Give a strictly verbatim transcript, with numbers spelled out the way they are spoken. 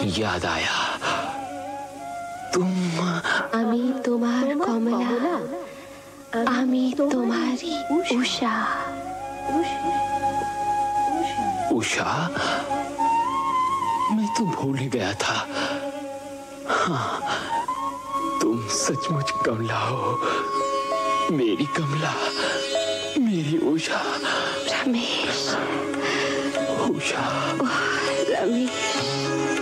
याद आया, तुम আমি তোমার কমলা, আমি तुम्हारी उषा। उषा, मैं तो भूल ही गया था। हाँ, तुम सचमुच कमला हो, मेरी कमला, मेरी उषा। रमेश, उषा, रमेश।